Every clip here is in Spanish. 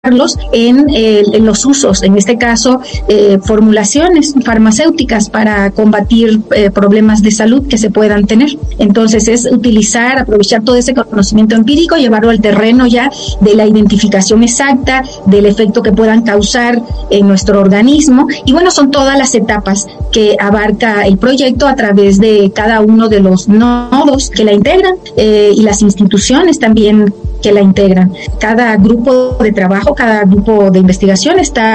en los usos, en este caso formulaciones farmacéuticas para combatir problemas de salud que se puedan tener. Entonces es aprovechar todo ese conocimiento empírico, llevarlo al terreno ya de la identificación exacta del efecto que puedan causar en nuestro organismo. Y bueno, son todas las etapas que abarca el proyecto a través de cada uno de los nodos que la integran y las instituciones también que la integran. Cada grupo de trabajo, cada grupo de investigación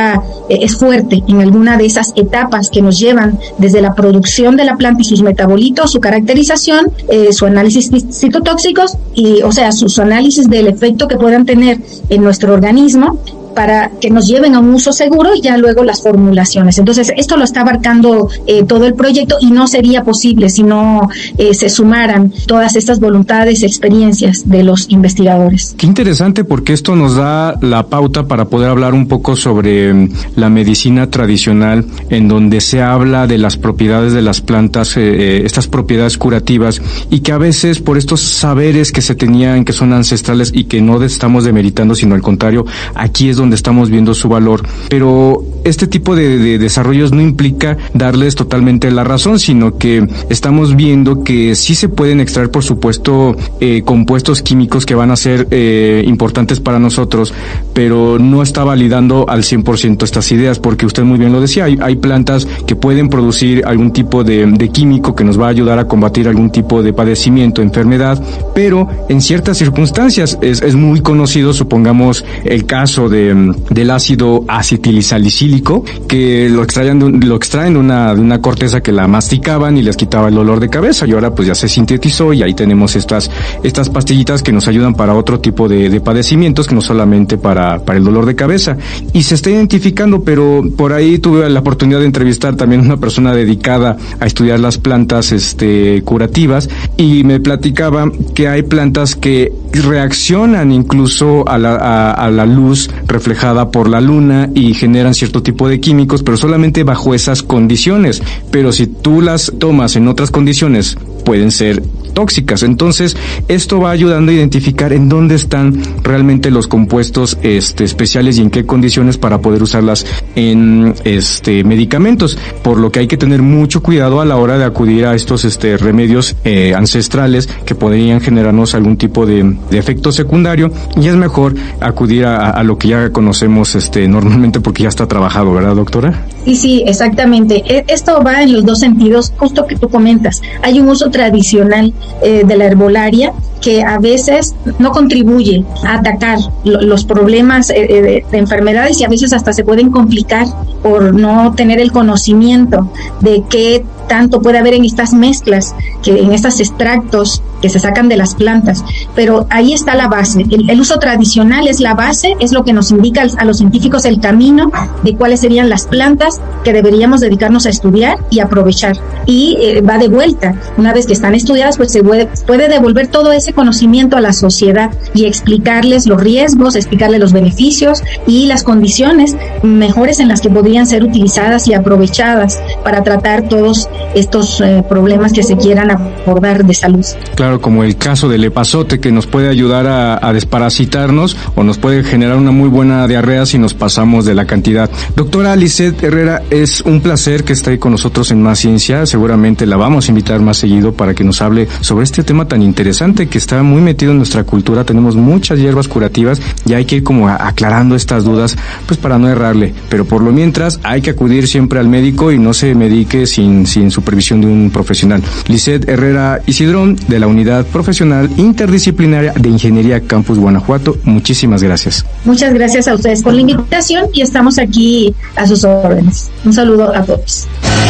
es fuerte en alguna de esas etapas que nos llevan desde la producción de la planta y sus metabolitos, su caracterización, su análisis citotóxicos y, sus análisis del efecto que puedan tener en nuestro organismo para que nos lleven a un uso seguro y ya luego las formulaciones. Entonces, esto lo está abarcando todo el proyecto y no sería posible si no se sumaran todas estas voluntades y experiencias de los investigadores. Qué interesante, porque esto nos da la pauta para poder hablar un poco sobre la medicina tradicional, en donde se habla de las propiedades de las plantas, estas propiedades curativas, y que a veces por estos saberes que se tenían, que son ancestrales y que no estamos demeritando, sino al contrario, aquí es donde estamos viendo su valor. Pero este tipo de desarrollos no implica darles totalmente la razón, sino que estamos viendo que sí se pueden extraer, por supuesto, compuestos químicos que van a ser importantes para nosotros, pero no está validando al 100% estas ideas, porque usted muy bien lo decía, hay plantas que pueden producir algún tipo de químico que nos va a ayudar a combatir algún tipo de padecimiento, enfermedad, pero en ciertas circunstancias es muy conocido, supongamos el caso del ácido acetilsalicílico, que lo extraen de una corteza que la masticaban y les quitaba el dolor de cabeza, y ahora pues ya se sintetizó y ahí tenemos estas pastillitas que nos ayudan para otro tipo de padecimientos, que no solamente para el dolor de cabeza, y se está identificando. Pero por ahí tuve la oportunidad de entrevistar también a una persona dedicada a estudiar las plantas curativas, y me platicaba que hay plantas que reaccionan incluso a la luz reflejada por la luna y generan cierto tipo de químicos, pero solamente bajo esas condiciones. Pero si tú las tomas en otras condiciones, pueden ser tóxicas. Entonces, esto va ayudando a identificar en dónde están realmente los compuestos especiales y en qué condiciones para poder usarlas en medicamentos, por lo que hay que tener mucho cuidado a la hora de acudir a estos remedios ancestrales que podrían generarnos algún tipo de efecto secundario, y es mejor acudir a lo que ya conocemos normalmente, porque ya está trabajado, ¿verdad, doctora? Sí, exactamente. Esto va en los dos sentidos, justo que tú comentas. Hay un uso tradicional de la herbolaria que a veces no contribuye a atacar los problemas de enfermedades, y a veces hasta se pueden complicar por no tener el conocimiento de qué tanto puede haber en estas mezclas, en estos extractos que se sacan de las plantas. Pero ahí está la base. El uso tradicional es la base, es lo que nos indica a los científicos el camino de cuáles serían las plantas que deberíamos dedicarnos a estudiar y aprovechar. Y va de vuelta. Una vez que están estudiadas, pues se puede devolver todo ese conocimiento a la sociedad y explicarles los riesgos, explicarles los beneficios y las condiciones mejores en las que podrían ser utilizadas y aprovechadas para tratar todos estos problemas que se quieran abordar de salud. Claro, como el caso del epazote, que nos puede ayudar a desparasitarnos, o nos puede generar una muy buena diarrea si nos pasamos de la cantidad. Doctora Lisette Herrera, es un placer que esté con nosotros en Más Ciencia. Seguramente la vamos a invitar más seguido para que nos hable sobre este tema tan interesante que está muy metido en nuestra cultura. Tenemos muchas hierbas curativas y hay que ir como aclarando estas dudas, pues para no errarle. Pero por lo mientras hay que acudir siempre al médico y no se medique sin supervisión de un profesional. Lisette Herrera Isidrón, de la Unidad Profesional Interdisciplinaria de Ingeniería Campus Guanajuato, muchísimas gracias. Muchas gracias a ustedes por la invitación y estamos aquí a sus órdenes. Un saludo a todos.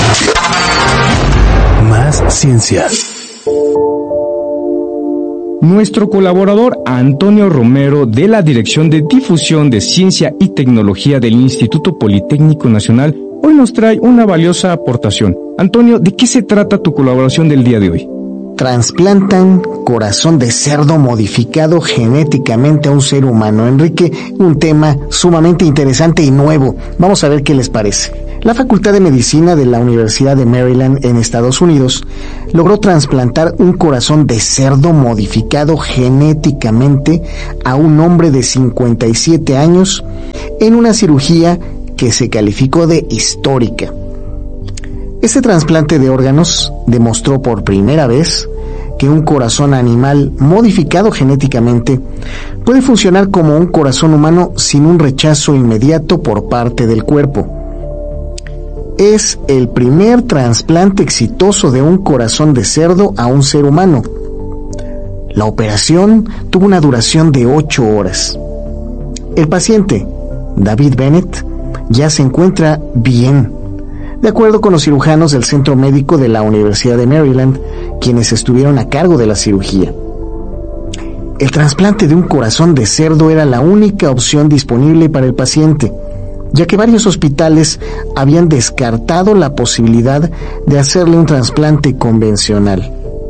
Más Ciencia. Nuestro colaborador Antonio Romero, de la Dirección de Difusión de Ciencia y Tecnología del Instituto Politécnico Nacional, hoy nos trae una valiosa aportación. Antonio, ¿de qué se trata tu colaboración del día de hoy? Trasplantan corazón de cerdo modificado genéticamente a un ser humano. Enrique, un tema sumamente interesante y nuevo. Vamos a ver qué les parece. La Facultad de Medicina de la Universidad de Maryland en Estados Unidos logró trasplantar un corazón de cerdo modificado genéticamente a un hombre de 57 años en una cirugía que se calificó de histórica. Este trasplante de órganos demostró por primera vez que un corazón animal modificado genéticamente puede funcionar como un corazón humano sin un rechazo inmediato por parte del cuerpo. Es el primer trasplante exitoso de un corazón de cerdo a un ser humano. La operación tuvo una duración de 8 horas. El paciente, David Bennett, ya se encuentra bien, de acuerdo con los cirujanos del Centro Médico de la Universidad de Maryland, quienes estuvieron a cargo de la cirugía. El trasplante de un corazón de cerdo era la única opción disponible para el paciente, ya que varios hospitales habían descartado la posibilidad de hacerle un trasplante convencional.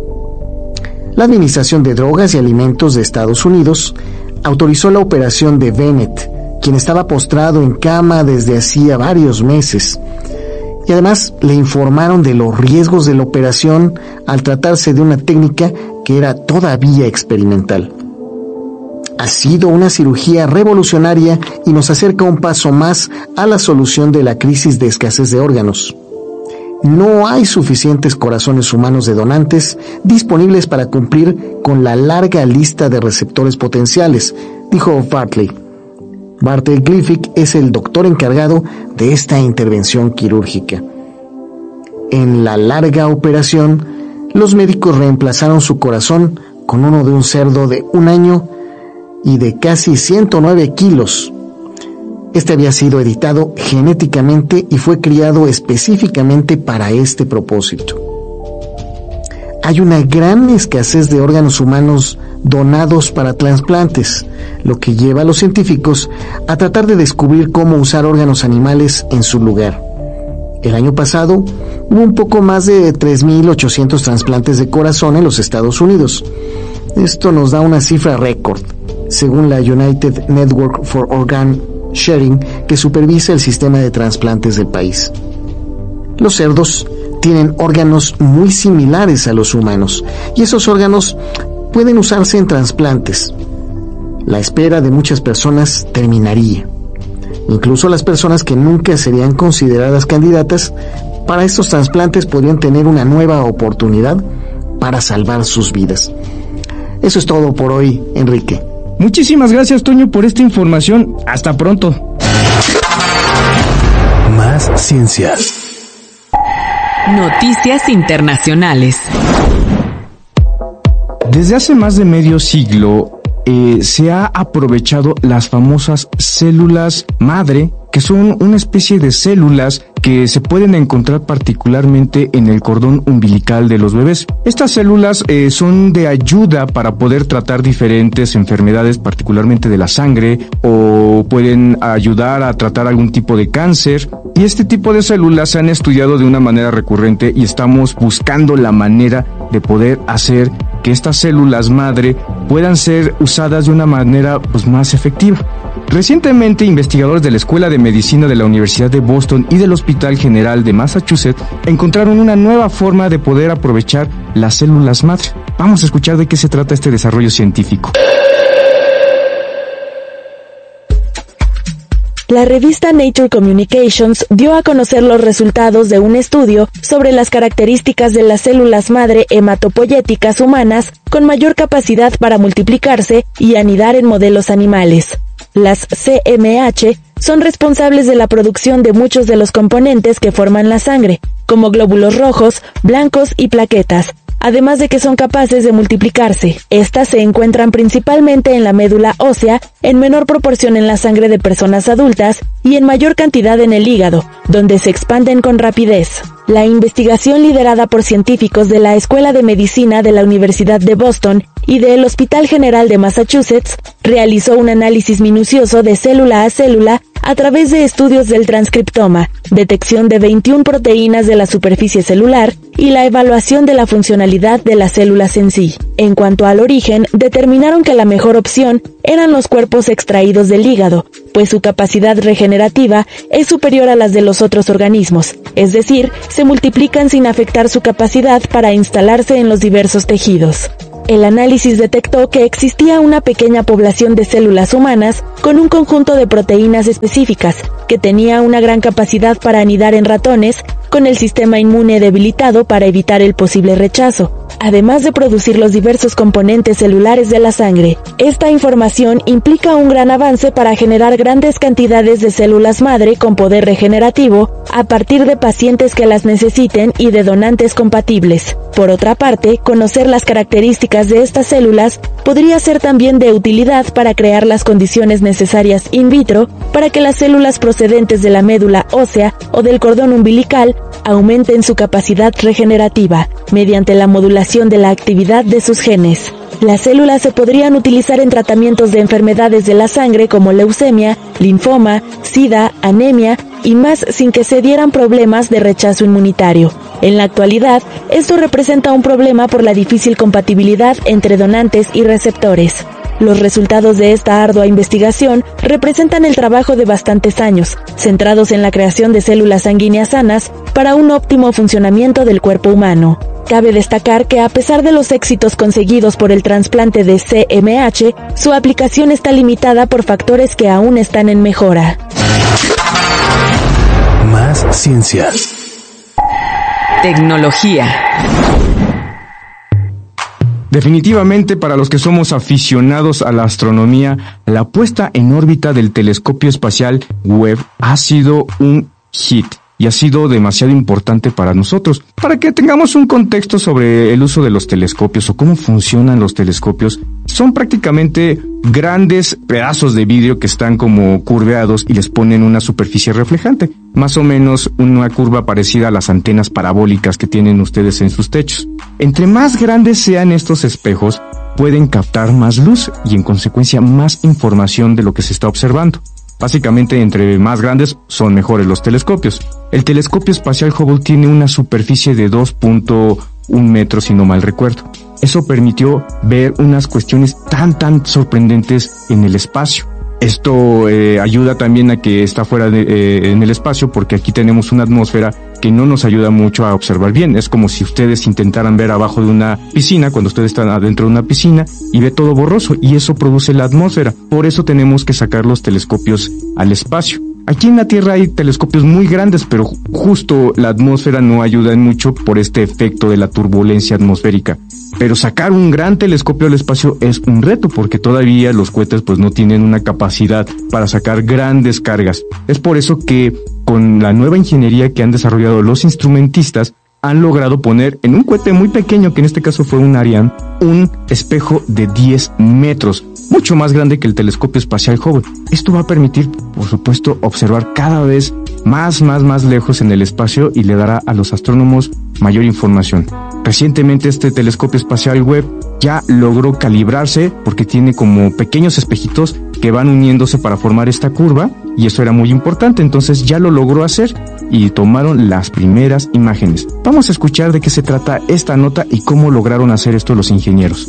La Administración de Drogas y Alimentos de Estados Unidos autorizó la operación de Bennett, quien estaba postrado en cama desde hacía varios meses, y además le informaron de los riesgos de la operación al tratarse de una técnica que era todavía experimental. Ha sido una cirugía revolucionaria y nos acerca un paso más a la solución de la crisis de escasez de órganos. No hay suficientes corazones humanos de donantes disponibles para cumplir con la larga lista de receptores potenciales, dijo Bartley. Bartley Glific es el doctor encargado de esta intervención quirúrgica. En la larga operación, los médicos reemplazaron su corazón con uno de un cerdo de 1 año y de casi 109 kilos. Este había sido editado genéticamente y fue criado específicamente para este propósito. Hay una gran escasez de órganos humanos donados para trasplantes, lo que lleva a los científicos a tratar de descubrir cómo usar órganos animales en su lugar. El año pasado hubo un poco más de 3.800 trasplantes de corazón en los Estados Unidos. Esto nos da una cifra récord, según la United Network for Organ Sharing, que supervisa el sistema de trasplantes del país. Los cerdos tienen órganos muy similares a los humanos, y esos órganos pueden usarse en trasplantes. La espera de muchas personas terminaría. Incluso las personas que nunca serían consideradas candidatas para estos trasplantes podrían tener una nueva oportunidad para salvar sus vidas. Eso es todo por hoy, Enrique. Muchísimas gracias, Toño, por esta información. Hasta pronto. Más ciencia. Noticias internacionales. Desde hace más de medio siglo se ha aprovechado las famosas células madre, que son una especie de células que se pueden encontrar particularmente en el cordón umbilical de los bebés. Estas células son de ayuda para poder tratar diferentes enfermedades, particularmente de la sangre, o pueden ayudar a tratar algún tipo de cáncer. Y este tipo de células se han estudiado de una manera recurrente y estamos buscando la manera de poder hacer que estas células madre puedan ser usadas de una manera más efectiva. Recientemente, investigadores de la Escuela de Medicina de la Universidad de Boston y del Hospital General de Massachusetts encontraron una nueva forma de poder aprovechar las células madre. Vamos a escuchar de qué se trata este desarrollo científico. La revista Nature Communications dio a conocer los resultados de un estudio sobre las características de las células madre hematopoyéticas humanas con mayor capacidad para multiplicarse y anidar en modelos animales. Las CMH son responsables de la producción de muchos de los componentes que forman la sangre, como glóbulos rojos, blancos y plaquetas, además de que son capaces de multiplicarse. Estas se encuentran principalmente en la médula ósea, en menor proporción en la sangre de personas adultas y en mayor cantidad en el hígado, donde se expanden con rapidez. La investigación, liderada por científicos de la Escuela de Medicina de la Universidad de Boston y del Hospital General de Massachusetts, realizó un análisis minucioso de célula a célula a través de estudios del transcriptoma, detección de 21 proteínas de la superficie celular y la evaluación de la funcionalidad de las células en sí. En cuanto al origen, determinaron que la mejor opción eran los cuerpos extraídos del hígado, pues su capacidad regenerativa es superior a las de los otros organismos, es decir, se multiplican sin afectar su capacidad para instalarse en los diversos tejidos. El análisis detectó que existía una pequeña población de células humanas con un conjunto de proteínas específicas, que tenía una gran capacidad para anidar en ratones, con el sistema inmune debilitado para evitar el posible rechazo, además de producir los diversos componentes celulares de la sangre. Esta información implica un gran avance para generar grandes cantidades de células madre con poder regenerativo a partir de pacientes que las necesiten y de donantes compatibles. Por otra parte, conocer las características de estas células podría ser también de utilidad para crear las condiciones necesarias in vitro para que las células procedentes de la médula ósea o del cordón umbilical aumenten su capacidad regenerativa mediante la modulación de la actividad de sus genes. Las células se podrían utilizar en tratamientos de enfermedades de la sangre como leucemia, linfoma, sida, anemia y más sin que se dieran problemas de rechazo inmunitario. En la actualidad, esto representa un problema por la difícil compatibilidad entre donantes y receptores. Los resultados de esta ardua investigación representan el trabajo de bastantes años, centrados en la creación de células sanguíneas sanas para un óptimo funcionamiento del cuerpo humano. Cabe destacar que a pesar de los éxitos conseguidos por el trasplante de CMH, su aplicación está limitada por factores que aún están en mejora. Más ciencia. Tecnología. Definitivamente, para los que somos aficionados a la astronomía, la puesta en órbita del telescopio espacial Webb ha sido un hit y ha sido demasiado importante para nosotros. Para que tengamos un contexto sobre el uso de los telescopios o cómo funcionan los telescopios, son prácticamente grandes pedazos de vidrio que están como curveados y les ponen una superficie reflejante, más o menos una curva parecida a las antenas parabólicas que tienen ustedes en sus techos. Entre más grandes sean estos espejos, pueden captar más luz y en consecuencia más información de lo que se está observando. Básicamente, entre más grandes son mejores los telescopios. El telescopio espacial Hubble tiene una superficie de 2.1 metros, si no mal recuerdo. Eso permitió ver unas cuestiones tan sorprendentes en el espacio. Esto ayuda también a que está fuera en el espacio, porque aquí tenemos una atmósfera que no nos ayuda mucho a observar bien. Es como si ustedes intentaran ver abajo de una piscina, cuando ustedes están adentro de una piscina y ve todo borroso, y eso produce la atmósfera. Por eso tenemos que sacar los telescopios al espacio. Aquí en la Tierra hay telescopios muy grandes, pero justo la atmósfera no ayuda en mucho por este efecto de la turbulencia atmosférica. Pero sacar un gran telescopio al espacio es un reto, porque todavía los cohetes pues no tienen una capacidad para sacar grandes cargas. Es por eso que con la nueva ingeniería que han desarrollado los instrumentistas, han logrado poner en un cohete muy pequeño, que en este caso fue un Ariane, un espejo de 10 metros, mucho más grande que el telescopio espacial Hubble. Esto va a permitir, por supuesto, observar cada vez más lejos en el espacio y le dará a los astrónomos mayor información. Recientemente este telescopio espacial Webb ya logró calibrarse porque tiene como pequeños espejitos que van uniéndose para formar esta curva, y eso era muy importante. Entonces ya lo logró hacer y tomaron las primeras imágenes. Vamos a escuchar de qué se trata esta nota y cómo lograron hacer esto los ingenieros.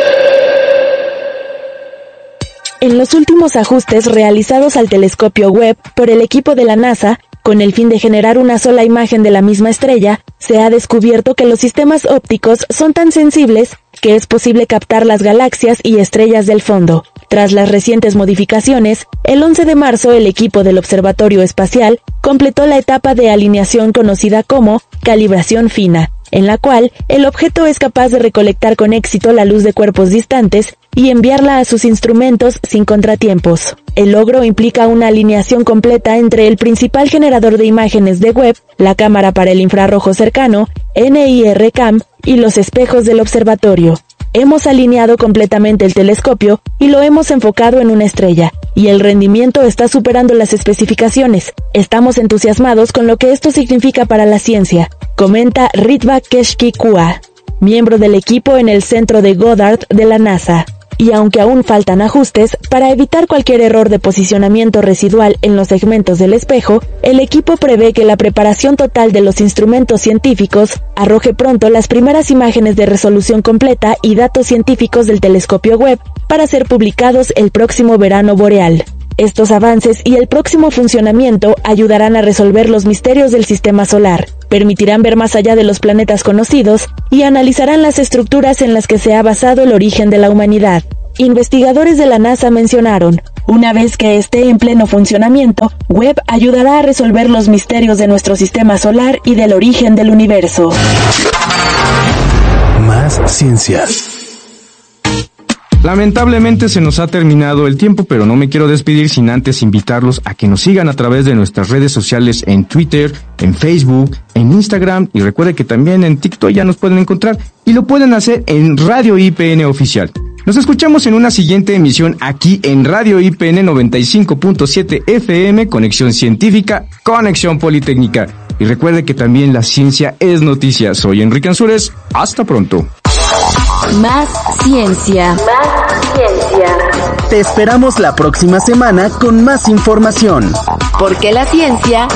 En los últimos ajustes realizados al telescopio Webb por el equipo de la NASA, con el fin de generar una sola imagen de la misma estrella, se ha descubierto que los sistemas ópticos son tan sensibles que es posible captar las galaxias y estrellas del fondo. Tras las recientes modificaciones, el 11 de marzo el equipo del Observatorio Espacial completó la etapa de alineación conocida como calibración fina, en la cual el objeto es capaz de recolectar con éxito la luz de cuerpos distantes y enviarla a sus instrumentos sin contratiempos. El logro implica una alineación completa entre el principal generador de imágenes de Webb, la cámara para el infrarrojo cercano, NIRCam, y los espejos del observatorio. Hemos alineado completamente el telescopio y lo hemos enfocado en una estrella, y el rendimiento está superando las especificaciones. Estamos entusiasmados con lo que esto significa para la ciencia, comenta Ritva Keshki Kua, miembro del equipo en el centro de Goddard de la NASA. y aunque aún faltan ajustes, para evitar cualquier error de posicionamiento residual en los segmentos del espejo, el equipo prevé que la preparación total de los instrumentos científicos arroje pronto las primeras imágenes de resolución completa y datos científicos del telescopio Webb para ser publicados el próximo verano boreal. Estos avances y el próximo funcionamiento ayudarán a resolver los misterios del sistema solar, permitirán ver más allá de los planetas conocidos y analizarán las estructuras en las que se ha basado el origen de la humanidad. Investigadores de la NASA mencionaron, una vez que esté en pleno funcionamiento, Webb ayudará a resolver los misterios de nuestro sistema solar y del origen del universo. Más ciencia. Lamentablemente se nos ha terminado el tiempo, pero no me quiero despedir sin antes invitarlos a que nos sigan a través de nuestras redes sociales en Twitter, en Facebook, en Instagram y recuerde que también en TikTok ya nos pueden encontrar y lo pueden hacer en Radio IPN Oficial. Nos escuchamos en una siguiente emisión aquí en Radio IPN 95.7 FM, Conexión Científica, Conexión Politécnica. Y recuerde que también la ciencia es noticia. Soy Enrique Ansúrez. Hasta pronto. Más ciencia. Más ciencia. Te esperamos la próxima semana con más información. Porque la ciencia